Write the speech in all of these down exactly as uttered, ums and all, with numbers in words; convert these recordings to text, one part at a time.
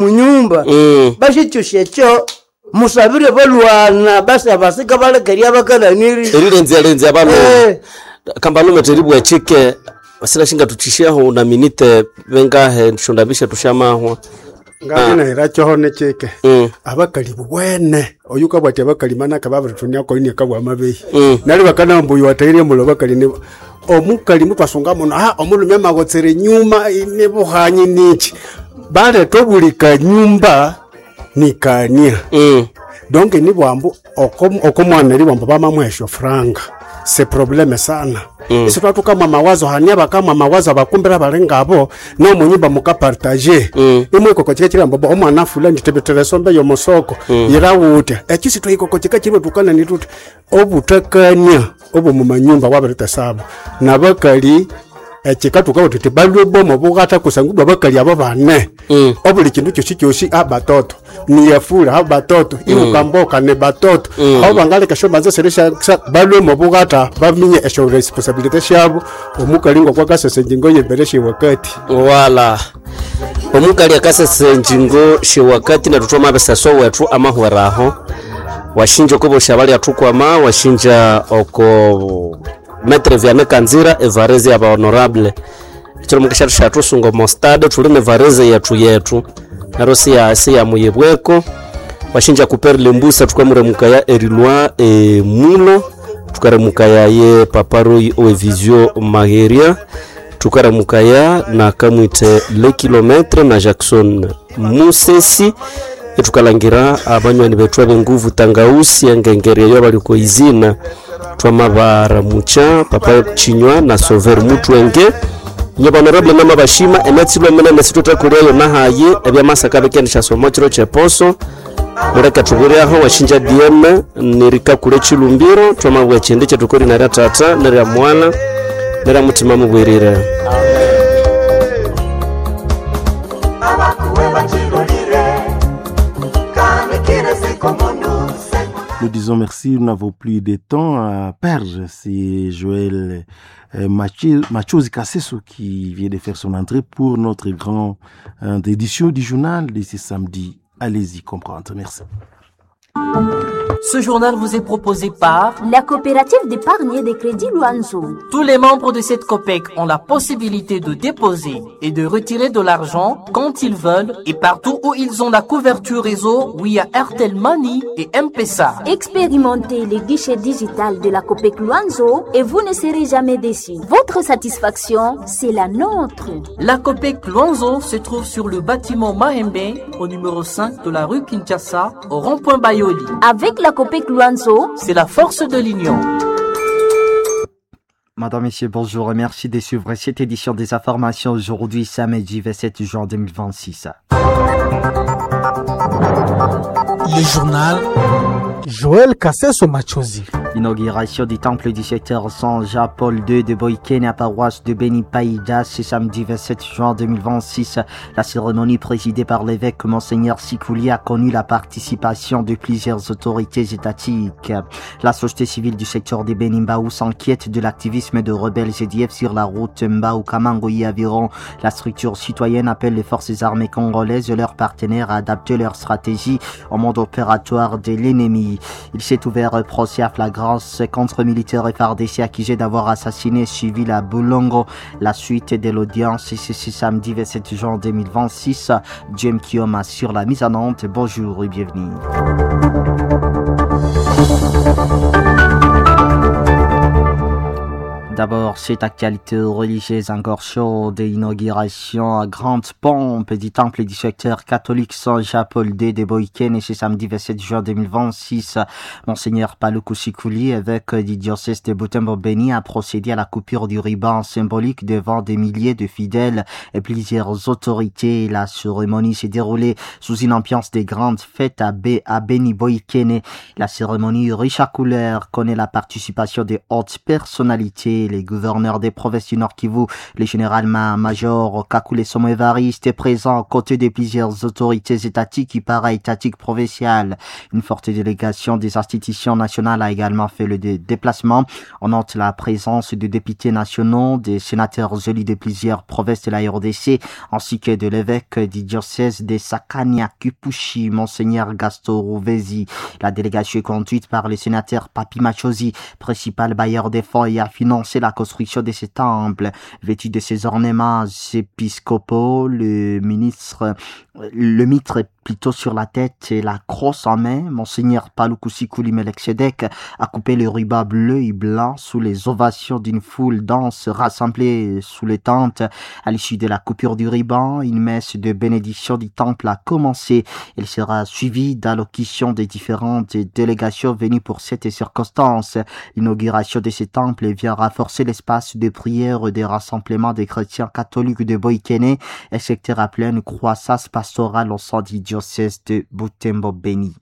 munyumba mm. basi cyoshecho musabire balwana basi abasika balekeria bakalaniri erirenze renze abantu eh. kamba lume teribwa chike basira shinga tutishiaho na minite bengahe nshondabisha tushamaho ngani na iracho hone chike mm. abakali bwene oyuka bwati abakali manaka babatunya ko ini kabwa mabeyi mm. nali bakana mbuyu wataire mulo bakali ne omukali mutwasonga muno ah omulume magotsere nyuma ine buhanyi nichi bale tobulika nyumba nikania mm. donc ni bwambu okom okomwana ri bwambu bamamwesho franga c'est problème sana mm. isitwatu kama mawazo hanyaba kama mawazo bakumbira balengabo no munyumba muka partager mm. imwe koko kikira mbobo omwana fulani tebetere sombe yo mosoko mm. irawute ekisi twa ikoko kikakirwe tukana ni tuti obutakanya obo mu manyumba wabereta sabo nabakali ekikatuka uti balwe bomo bugata kusangubwa bakali abo bane mm. obuli kintu cyo cyoshi abatoto ni yafura abatoto mm. imukamboka ne batoto mm. abo bangale kasho banze seresha balwe mo bugata baminye esho responsibility shabo omukalingo kwa kasese njingo yebereshi wakati wala omukali akasese njingo shi wakati na tutoma besa so wetu amahweraho washinja kubo shabali atukwama washinja oko Maître Vianney Kanzira evareze ya honorable chiro mukisharu shatu sungo mostade tulime vareze yetu yetu narosi ya asi ya muyebweko washinja kuperle mbusa tukamure mukaya erilwa e mulo tukare mukaya ye paparoi o visio mageria tukare mukaya na kamwite le kilometre na Jackson Musesi tukalangira abanywani betwa benguvu tangausi yangengere yo baliko izina twamabara mucha papa chinywa na sover mutwenge nyaba honorable mama bashima enatsilo mena nasitota kureyo na haye ebya masaka bekendisha somochiro cheposo mureka tugure aho washinja D M nirika kure chilumbiro twamabwe chende chetukori na ratata na mwana na mutima mubwirira Nous disons merci, nous n'avons plus de temps à perdre. C'est Joël euh, Machozi Kasseso qui vient de faire son entrée pour notre grande euh, édition du journal de ce samedi. Allez-y comprendre. Merci. Ce journal vous est proposé par la coopérative d'épargne et de crédit Luanzo. Tous les membres de cette copec ont la possibilité de déposer et de retirer de l'argent quand ils veulent et partout où ils ont la couverture réseau via Airtel Money et M-Pesa. Expérimentez les guichets digital de la copec Luanzo et vous ne serez jamais déçus. Votre satisfaction, c'est la nôtre. La copec Luanzo se trouve sur le bâtiment Mahembe au numéro cinq de la rue Kinshasa au rond-point Bayoli. Avec la copec Luanzo, c'est la force de l'union. Madame, Messieurs, bonjour et merci de suivre cette édition des informations aujourd'hui, samedi vingt-sept juin deux mille vingt-six. Le journal Joël Kasseso Machozi. L'inauguration du temple du secteur Saint Jean-Paul deux de Boïkene à paroisse de Beni Païda ce samedi vingt-sept juin deux mille vingt-six. La cérémonie présidée par l'évêque Monseigneur Sikouli a connu la participation de plusieurs autorités étatiques. La société civile du secteur de Beni Mbaou s'inquiète de l'activisme de rebelles G D F sur la route Mbaou-Kamangoyi Aviron. La structure citoyenne appelle les forces armées congolaises et leurs partenaires à adapter leur stratégie au mode opératoire de l'ennemi. Il s'est ouvert un procès à flagrance contre militaires F A R D C accusés d'avoir assassiné civil à Boulongo. La suite de l'audience c'est ce samedi vingt-sept juin deux mille vingt-six. James Kiom assure la mise en onde. Bonjour et bienvenue. D'abord, cette actualité religieuse encore chaude d'inauguration à grande pompe du temple du secteur catholique Saint Jean-Paul deux de Boïkene ce samedi vingt-sept juin deux mille vingt-six. Monseigneur Paluku Sikouli, évêque du diocèse de Butembo-Beni, a procédé à la coupure du ruban symbolique devant des milliers de fidèles et plusieurs autorités. La cérémonie s'est déroulée sous une ambiance de grandes fêtes à, Be- à Beni Boïkene. La cérémonie riche à couleurs connaît la participation de hautes personnalités. les gouverneurs des provinces du Nord Kivu, le général-major Kakule Somo Evariste est présent aux côtés de plusieurs autorités étatiques et para-étatiques provinciales. Une forte délégation des institutions nationales a également fait le dé- déplacement. On note la présence de députés nationaux, des sénateurs élus de plusieurs provinces de la R D C, ainsi que de l'évêque du diocèse de Sakania-Kipushi, Monseigneur Gaston Rouvesi. La délégation est conduite par le sénateur Papi Machozi, principal bailleur des fonds, et a financé la construction de ce temple. Vêtu de ses ornements épiscopaux, le ministre, le mitre est plutôt sur la tête et la crosse en main. Monseigneur Palukusikuli Meleksedek a coupé le ruban bleu et blanc sous les ovations d'une foule dense rassemblée sous les tentes. À l'issue de la coupure du ruban, une messe de bénédiction du temple a commencé. Elle sera suivie d'allocutions des différentes délégations venues pour cette circonstance. L'inauguration de ce temple vient renforcer l'espace de prière et de rassemblement des chrétiens catholiques de Boikene, et secteur appelé une croissance pastorale au sein du diocèse de Butembo Beni.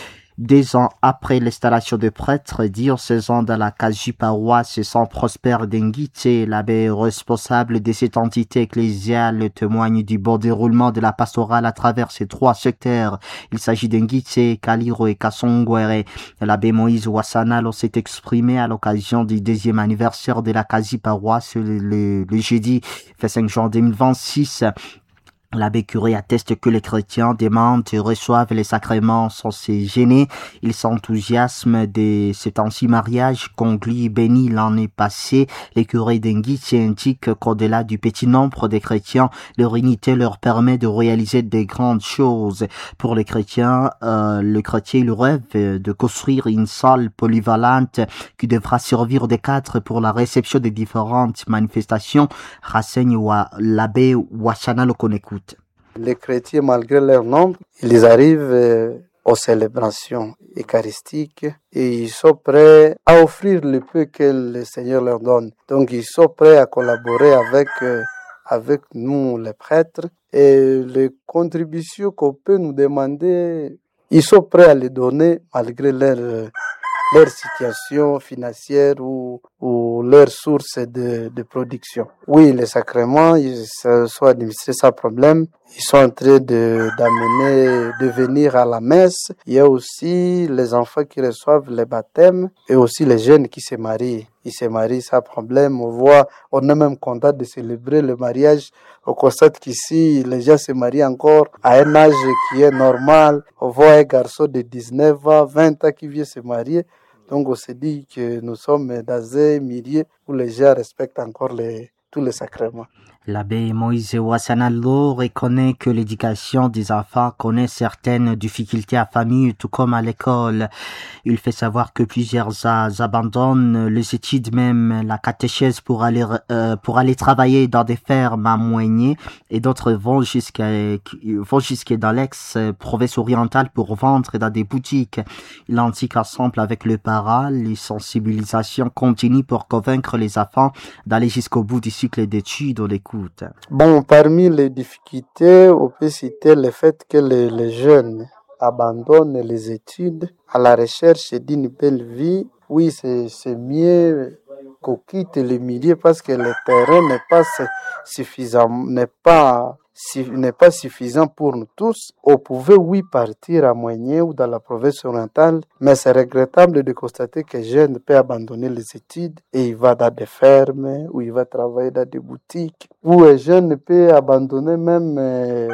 Deux ans après l'installation de prêtres diocésains dans la quasi-paroisse Saint Prosper d'Engite, l'abbé responsable de cette entité ecclésiale témoigne du bon déroulement de la pastorale à travers ces trois secteurs. Il s'agit d'Engite, Kaliro et Kasongwere. L'abbé Moïse Wassanalo s'est exprimé à l'occasion du deuxième anniversaire de la quasi-paroisse le, le, le jeudi vingt-cinq juin deux mille vingt-six. L'abbé curé atteste que les chrétiens demandent et reçoivent les sacrements sans se gêner. Ils s'enthousiasment de cet ancien mariage conclu béni l'année passée. Les curés d'Engite indiquent qu'au-delà du petit nombre de chrétiens, leur unité leur permet de réaliser de grandes choses. Pour les chrétiens, euh, le chrétien il rêve de construire une salle polyvalente qui devra servir de cadre pour la réception des différentes manifestations. Renseigne l'abbé Wachana Lokonekut. Les chrétiens, malgré leur nombre, ils arrivent euh, aux célébrations eucharistiques et ils sont prêts à offrir le peu que le Seigneur leur donne. Donc ils sont prêts à collaborer avec, euh, avec nous les prêtres, et les contributions qu'on peut nous demander, ils sont prêts à les donner malgré leur, euh, leur situation financière ou, ou leur source de, de production. Oui, les sacrements, ils sont administrés sans problème. Ils sont en train de, d'amener, de venir à la messe. Il y a aussi les enfants qui reçoivent les baptêmes et aussi les jeunes qui se marient. Ils se marient sans problème. On voit, on est même content de célébrer le mariage. On constate qu'ici, les gens se marient encore à un âge qui est normal. On voit un garçon de dix-neuf ans, vingt ans qui vient se marier. Donc on se dit que nous sommes dans un milieu où les gens respectent encore les, tous les sacrements. L'abbé Moïse Wassanalo reconnaît que l'éducation des enfants connaît certaines difficultés à famille, tout comme à l'école. Il fait savoir que plusieurs abandonnent les études, même la catéchèse, pour aller euh, pour aller travailler dans des fermes à Moigné, et d'autres vont jusqu'à vont jusqu'à dans l'ex-province orientale pour vendre dans des boutiques. Il indique ensemble avec le parent les sensibilisations continues pour convaincre les enfants d'aller jusqu'au bout du cycle d'études ou l'écoute. Bon, parmi les difficultés, on peut citer le fait que les, les jeunes abandonnent les études à la recherche d'une belle vie. Oui, c'est, c'est mieux qu'on quitte le milieu parce que le terrain n'est pas suffisant, n'est pas n'est pas suffisant pour nous tous. On pouvait, oui, partir à Moigné ou dans la province orientale, mais c'est regrettable de constater que jeune peut abandonner les études et il va dans des fermes, ou il va travailler dans des boutiques, ou un jeune peut abandonner même euh,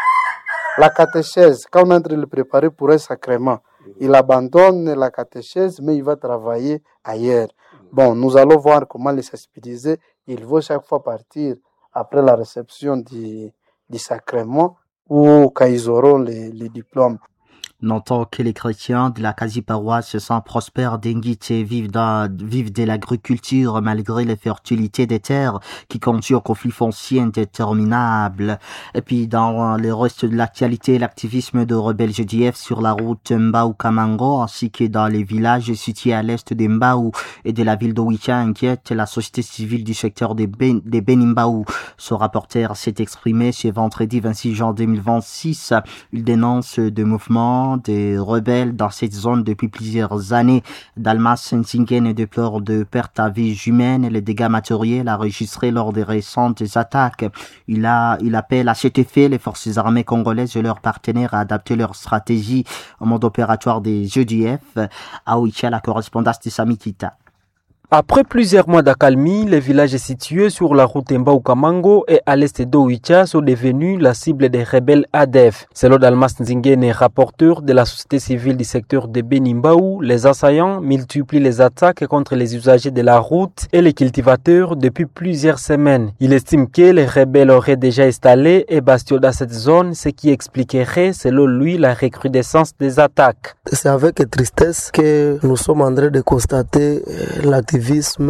la catéchèse. Quand on est en train de le préparer pour un sacrement, il abandonne la catéchèse, mais il va travailler ailleurs. Bon, nous allons voir comment les sensibiliser. Il faut chaque fois partir après la réception du du sacrement ou quand ils auront les, les diplômes. Notons que les chrétiens de la quasi-paroisse Saint Prosper d'Engite vivent, dans, vivent de l'agriculture malgré les fertilités des terres qui conduisent au conflit foncier indéterminable. Et puis dans le reste de l'actualité, l'activisme de rebelles G D F sur la route Mbao-Kamango ainsi que dans les villages situés à l'est de Mbao et de la ville d'Owicha inquiète la société civile du secteur des, ben, des Benimbao. Ce rapporteur s'est exprimé ce vendredi vingt-six juin deux mille vingt-six. Il dénonce des mouvements mouvement des rebelles dans cette zone depuis plusieurs années. Dalmas Nzingen déplore de pertes à vie humaines et les dégâts matériels enregistrés lors des récentes attaques. Il a, il appelle à cet effet les forces armées congolaises et leurs partenaires à adapter leur stratégie au mode opératoire des E D F. À Oicha, la correspondance de Sami Kita. Après plusieurs mois d'accalmie, les villages situés sur la route Mbao-Kamango et à l'est d'Oicha sont devenus la cible des rebelles A D F. Selon Dalmas Nzingen, rapporteur de la société civile du secteur de Beni-Mbao, les assaillants multiplient les attaques contre les usagers de la route et les cultivateurs depuis plusieurs semaines. Il estime que les rebelles auraient déjà installé et bastionné dans cette zone, ce qui expliquerait, selon lui, la recrudescence des attaques. C'est avec tristesse que nous sommes en train de constater l'activité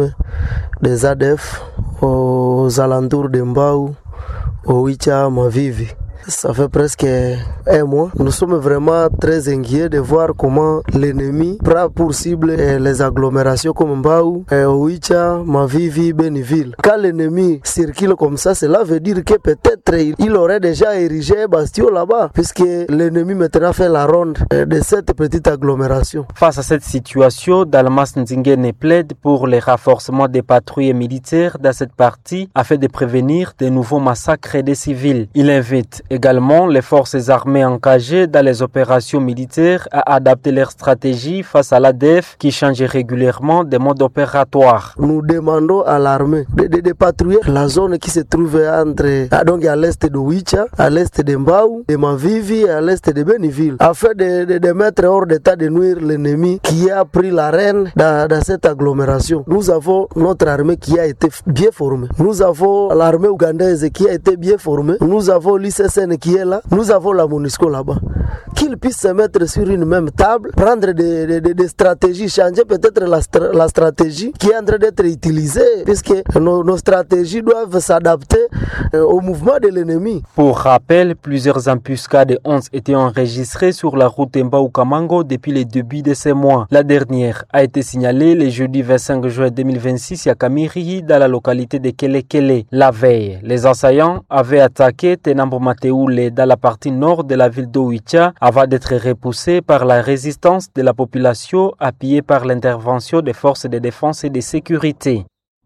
des A D F aux alentours de Mbao, Oicha, Mavivi. Ça fait presque un mois. Nous sommes vraiment très inquiets de voir comment l'ennemi prend pour cible les agglomérations comme Mbao, Oicha, Mavivi, Beniville. Quand l'ennemi circule comme ça, cela veut dire que peut-être il aurait déjà érigé un bastion là-bas, puisque l'ennemi maintenant fait la ronde de cette petite agglomération. Face à cette situation, Dalmas Nzingen plaide pour les renforcements des patrouilles militaires dans cette partie afin de prévenir de nouveaux massacres des civils. Il invite également les forces armées engagées dans les opérations militaires à adapter leur stratégie face à l'A D F qui change régulièrement de mode opératoire. Nous demandons à l'armée de, de, de patrouiller la zone qui se trouve entre, donc à l'est de Oicha, à l'est de Mbao, de Mavivi et à l'est de Beniville, afin de, de, de mettre hors d'état de nuire l'ennemi qui a pris l'arène dans, dans cette agglomération. Nous avons notre armée qui a été bien formée. Nous avons l'armée ougandaise qui a été bien formée. Nous avons l'I C C qui est là, nous avons la MONUSCO là-bas. Qu'ils puissent se mettre sur une même table, prendre des, des, des stratégies, changer peut-être la, la stratégie qui est en train d'être utilisée, puisque nos, nos stratégies doivent s'adapter euh, au mouvement de l'ennemi. Pour rappel, plusieurs embuscades ont été enregistrées sur la route Mbao-Kamango depuis le début de ces mois. La dernière a été signalée le jeudi vingt-cinq juin deux mille vingt-six à Kamiri, dans la localité de Kelekele. La veille, les assaillants avaient attaqué Tenambo Mateoule dans la partie nord de la ville d'Oicha avant d'être repoussés par la résistance de la population appuyée par l'intervention des forces de défense et de sécurité.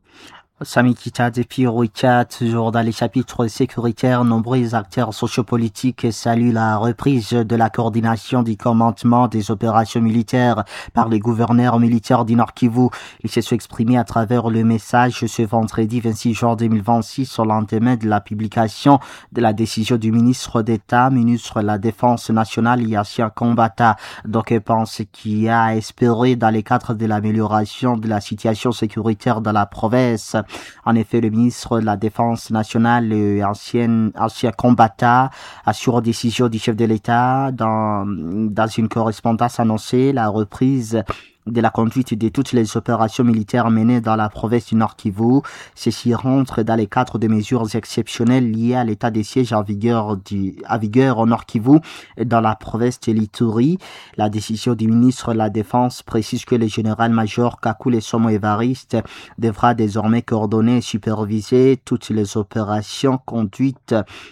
Sami Kita depuis Oicha, toujours dans les chapitres sécuritaires, nombreux acteurs sociopolitiques saluent la reprise de la coordination du commandement des opérations militaires par les gouverneurs militaires du Nord Kivu. Ils se sont exprimés à travers le message ce vendredi vingt-six juin deux mille vingt-six au lendemain de la publication de la décision du ministre d'État, ministre de la Défense nationale, Yasia Kombata. Donc, je pense qu'il y a espéré dans le cadre de l'amélioration de la situation sécuritaire dans la province. En effet, le ministre de la Défense nationale, ancien, ancien combattant, a sur décision du chef de l'État, dans, dans une correspondance annoncé la reprise de la conduite de toutes les opérations militaires menées dans la province du Nord Kivu. Ceci rentre dans les cadres de mesures exceptionnelles liées à l'état de siège en vigueur, du, à vigueur au Nord Kivu et dans la province de l'Ituri. La décision du ministre de la Défense précise que le général-major Kakule Somo Evariste devra désormais coordonner et superviser toutes les opérations conduites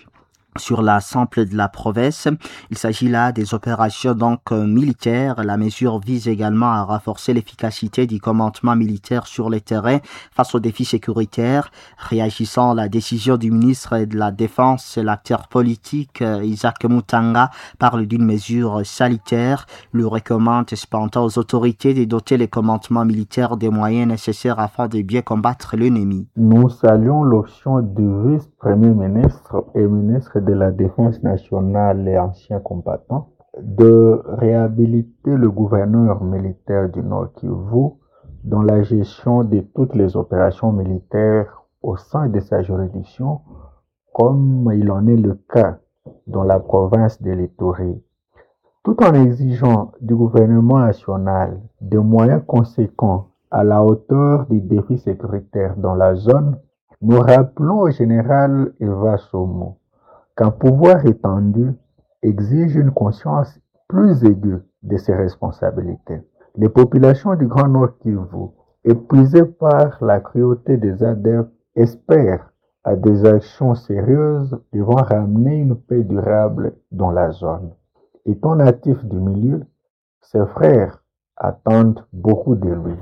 sur l'ensemble de la province. Il s'agit là des opérations donc euh, militaires. La mesure vise également à renforcer l'efficacité du commandement militaire sur le terrain face aux défis sécuritaires. Réagissant à la décision du ministre de la Défense, l'acteur politique euh, Isaac Mutanga parle d'une mesure salutaire. Il recommande cependant aux autorités de doter les commandements militaires des moyens nécessaires afin de bien combattre l'ennemi. Nous saluons l'option du vice-premier ministre et ministre de la Défense nationale et ancien combattant de réhabiliter le gouverneur militaire du Nord Kivu dans la gestion de toutes les opérations militaires au sein de sa juridiction, comme il en est le cas dans la province de l'Ituri, tout en exigeant du gouvernement national des moyens conséquents à la hauteur des défis sécuritaires dans la zone. Nous rappelons au général Eva Somo qu'un pouvoir étendu exige une conscience plus aiguë de ses responsabilités. Les populations du Grand Nord Kivu, épuisées par la cruauté des A D F, espèrent à des actions sérieuses qui vont ramener une paix durable dans la zone. étant natif du milieu, ses frères attendent beaucoup de lui.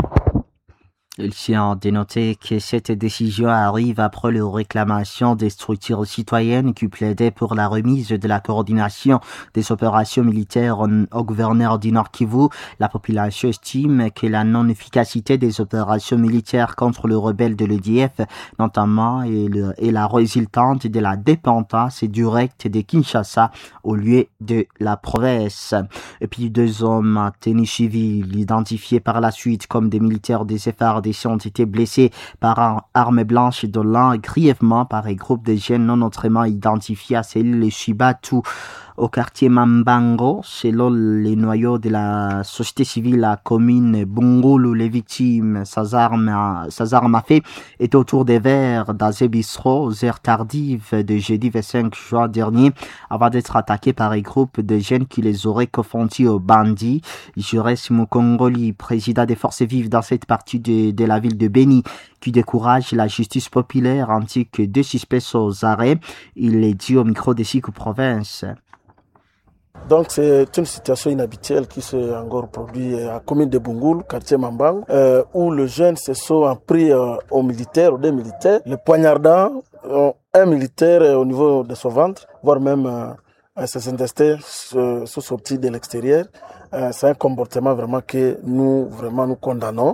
Il tient à noter que cette décision arrive après les réclamations des structures citoyennes qui plaidaient pour la remise de la coordination des opérations militaires au gouverneur du Nord Kivu. La population estime que la non-efficacité des opérations militaires contre le rebelle de l'E D F, notamment, est, le, est la résultante de la dépendance directe de Kinshasa au lieu de la province. Et puis deux hommes à tenue civile identifiés par la suite comme des militaires des F A R D C ont été blessés par armes blanches de l'un grièvement par un groupe de jeunes non autrement identifiés à celle Shibatu au quartier Mambango. Selon les noyaux de la société civile, la commune Bungulu, les victimes, sans armes, sans armes à feu, étaient autour des verres dans un bistrot aux heures tardives de jeudi vingt-cinq juin dernier avant d'être attaqués par un groupe de jeunes qui les auraient confondus aux bandits. Jurès Mukongoli, président des forces vives dans cette partie de, de la ville de Beni, qui décourage la justice populaire ainsi que deux suspects aux arrêts. Il est dit au micro des Sikou Province. Donc c'est une situation inhabituelle qui s'est encore produite à la commune de Bungulu, quartier Mambang, euh, où les jeunes se sont pris euh, aux militaires, aux deux militaires, le poignardant, euh, un militaire euh, au niveau de son ventre, voire même euh, ses intestins sont sortis de l'extérieur. Euh, c'est un comportement vraiment que nous vraiment nous condamnons.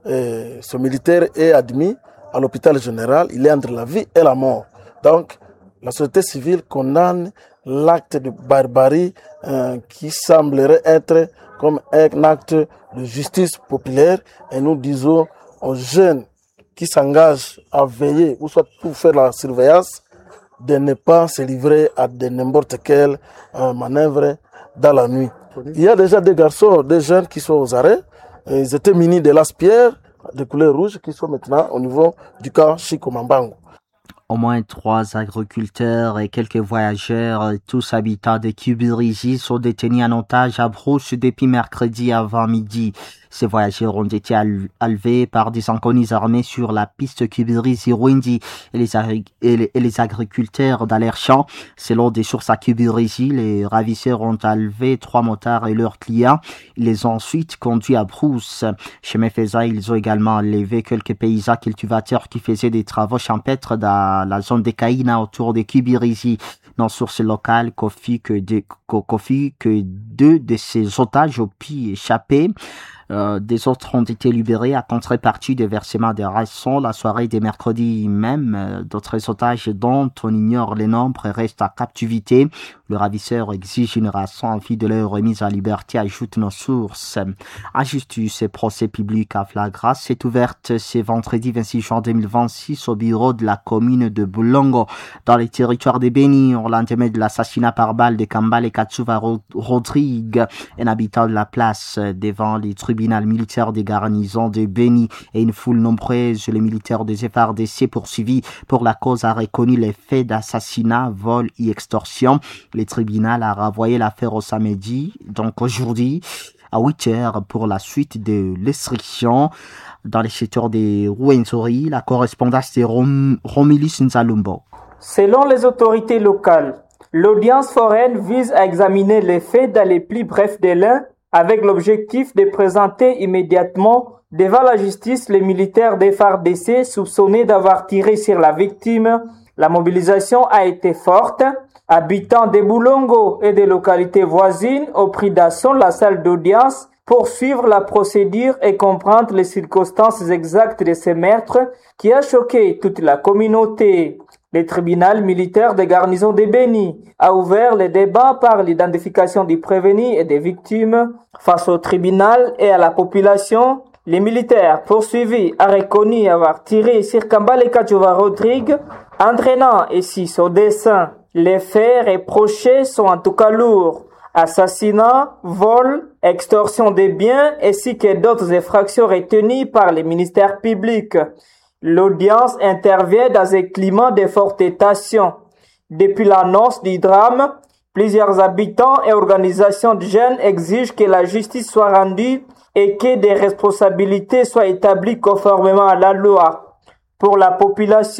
Et ce militaire est admis à l'hôpital général, il est entre la vie et la mort. Donc la société civile condamne l'acte de barbarie euh, qui semblerait être comme un acte de justice populaire, et nous disons aux jeunes qui s'engagent à veiller ou soit pour faire la surveillance de ne pas se livrer à de n'importe quelle euh, manœuvre dans la nuit. Il y a déjà des garçons, des jeunes qui sont aux arrêts, ils étaient munis de laspierre de couleur rouge qui sont maintenant au niveau du camp Chikomambango. Au moins trois agriculteurs et quelques voyageurs, tous habitants de Kibirizi, sont détenus en otage à Brousse depuis mercredi avant midi. Ces voyageurs ont été enlevés par des inconnus armés sur la piste Kibirizi-Rwindi et les, et, les, et les agriculteurs dans leur champ. Selon des sources à Kibirizi, les ravisseurs ont enlevé trois motards et leurs clients. Ils les ont ensuite conduits à Brousse. Chemin faisant, ils ont également enlevé quelques paysans cultivateurs qui faisaient des travaux champêtres dans la zone des Kaina autour de Kibirizi. Dans sources locales, Kofi que, de, Kofi que deux de ces otages ont pu échapper. Euh, des autres ont été libérés à contrepartie des versements de rançons la soirée des mercredis même. Euh, d'autres otages dont on ignore les nombres restent à captivité. Le ravisseur exige une rançon en vue de leur remise en liberté, ajoutent nos sources. En justice, procès public à Flagras s'est ouverte ce vendredi vingt-six juin deux mille vingt-six au bureau de la commune de Boulongo, dans les territoires de Beni, au lendemain de l'assassinat par balle de Kambale Katsuva Rodrigue, un habitant de la place, devant les tribunaux militaire des garnisons de Beni et une foule nombreuse. Les militaires des F A R D C poursuivis pour la cause a reconnu les faits d'assassinat, vol et extorsion. Le tribunal a renvoyé l'affaire au samedi, donc aujourd'hui, à huit heures pour la suite de l'instruction. Dans les secteurs de Rwenzori, la correspondance de Rom- Romulus Nzalumbo. Selon les autorités locales, l'audience foraine vise à examiner les faits dans les plus brefs délais avec l'objectif de présenter immédiatement devant la justice les militaires des F A R D C soupçonnés d'avoir tiré sur la victime. La mobilisation a été forte. Habitants des Boulongo et des localités voisines ont pris d'assaut la salle d'audience pour suivre la procédure et comprendre les circonstances exactes de ces meurtres qui a choqué toute la communauté. Le tribunal militaire de garnison de Beni a ouvert le débat par l'identification des prévenus et des victimes. Face au tribunal et à la population, les militaires poursuivis ont reconnu avoir tiré sur Kambale Katsuva Rodrigue, entraînant ici son dessein. Les faits reprochés sont en tout cas lourds. Assassinat, vol, extorsion des biens ainsi que d'autres infractions retenues par les ministères publics. L'audience intervient dans un climat de forte tension. Depuis l'annonce du drame, plusieurs habitants et organisations de jeunes exigent que la justice soit rendue et que des responsabilités soient établies conformément à la loi. Pour la population,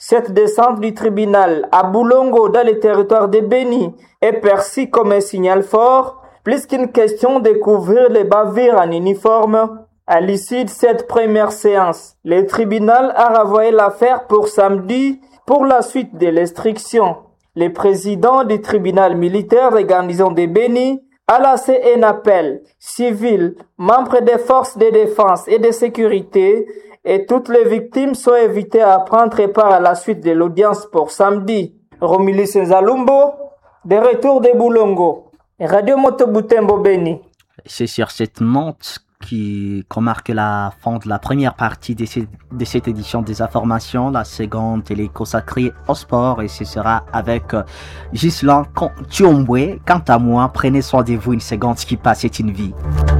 Cette descente du tribunal à Boulongo dans le territoire de Béni est perçue comme un signal fort, plus qu'une question de couvrir les bavures en uniforme. À l'issue de cette première séance, le tribunal a renvoyé l'affaire pour samedi pour la suite de l'instruction. Le président du tribunal militaire de garnison de Béni a lancé un appel civil, membres des forces de défense et de sécurité, et toutes les victimes sont invitées à prendre part à la suite de l'audience pour samedi. Romili Senzalumbo, de retour de Boulongo, Radio Motobutembo Béni. C'est sur cette note qui qu'on marque la fin de la première partie de, ces, de cette édition des informations. La seconde, elle est consacrée au sport et ce sera avec euh, Ghislain Thiomboué. Quant à moi, prenez soin de vous, une seconde, ce qui passe est une vie.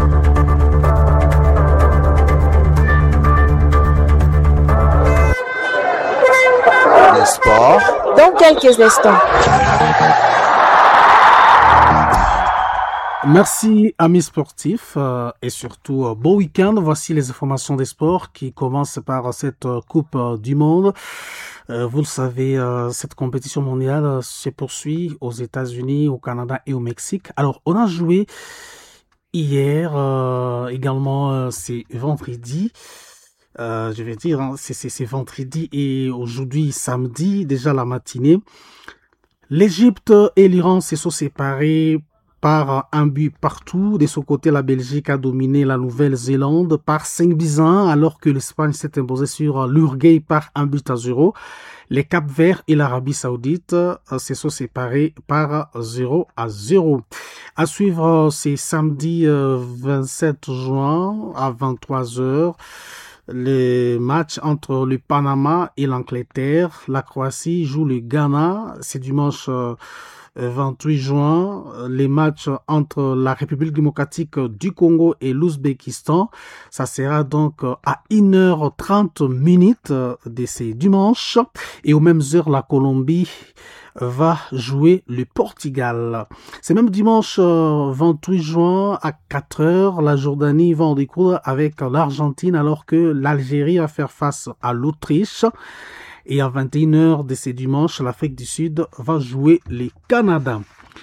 Le sport dans quelques instants. Merci amis sportifs euh, et surtout euh, bon week-end. Voici les informations des sports qui commencent par cette euh, Coupe euh, du Monde. Euh, vous le savez, euh, cette compétition mondiale euh, se poursuit aux États-Unis, au Canada et au Mexique. Alors on a joué hier, euh, également euh, c'est vendredi. Euh, je vais dire, hein, c'est, c'est, c'est vendredi et aujourd'hui samedi, déjà la matinée. L'Égypte et l'Iran se sont séparés par un but partout. De son côté, la Belgique a dominé la Nouvelle-Zélande par cinq buts à un, alors que l'Espagne s'est imposée sur l'Uruguay par un but à zéro. Les Cap-Vert et l'Arabie Saoudite se sont séparés par zéro à zéro. À suivre, c'est samedi vingt-sept juin à vingt-trois heures. Les matchs entre le Panama et l'Angleterre. La Croatie joue le Ghana. C'est dimanche vingt-huit juin, les matchs entre la République démocratique du Congo et l'Ouzbékistan. Ça sera donc à une heure trente minutes de ces dimanches. Et aux mêmes heures, la Colombie va jouer le Portugal. C'est même dimanche vingt-huit juin à quatre heures, la Jordanie va en découdre avec l'Argentine alors que l'Algérie va faire face à l'Autriche. Et à vingt et une heures de ce dimanche, l'Afrique du Sud va jouer le Canada.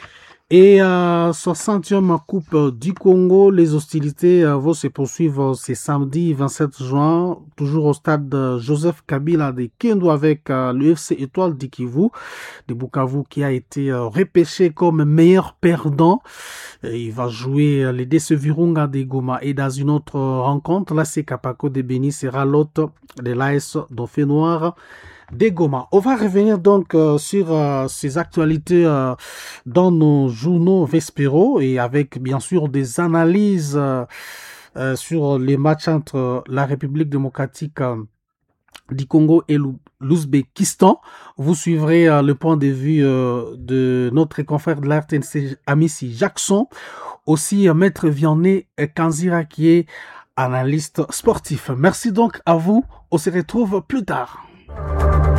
Et à soixantième Coupe du Congo, les hostilités vont se poursuivre ce samedi vingt-sept juin, toujours au stade Joseph Kabila de Kindu avec le F C Étoile du Kivu, de Bukavu qui a été repêché comme meilleur perdant. Il va jouer les D C Virunga de Goma et dans une autre rencontre, l'A C Kapako de Beni sera l'hôte de l'A S Dauphin Noir des Goma. On va revenir donc euh, sur euh, ces actualités euh, dans nos journaux vespéraux et avec bien sûr des analyses euh, euh, sur les matchs entre la République démocratique euh, du Congo et l'Ouzbékistan. Vous suivrez euh, le point de vue euh, de notre confrère de l'R T N C, Amissi Jackson, aussi euh, Maître Vianney Kanzira qui est analyste sportif. Merci donc à vous. On se retrouve plus tard.